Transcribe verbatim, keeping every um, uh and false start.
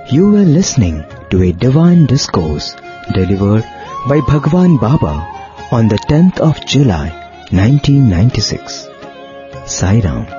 You were listening to a divine discourse delivered by Bhagwan Baba on the tenth of July nineteen ninety-six. Sai Ram.